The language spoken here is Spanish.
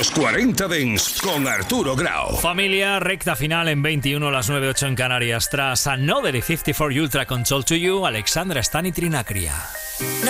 los 40 Dents con Arturo Grau. Familia, recta final en 21, las 9:08 en Canarias. Tras Another y 54 Ultra Control to You, Alexandra Stan y Trinacria.